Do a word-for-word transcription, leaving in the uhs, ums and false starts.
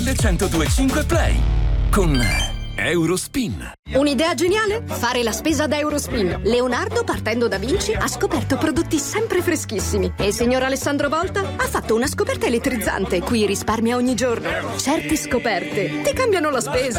centodue e cinque Play con Eurospin. Un'idea geniale? Fare la spesa da Eurospin. Leonardo, partendo da Vinci, ha scoperto prodotti sempre freschissimi. E il signor Alessandro Volta ha fatto una scoperta elettrizzante, cui risparmia ogni giorno. Certe scoperte ti cambiano la spesa.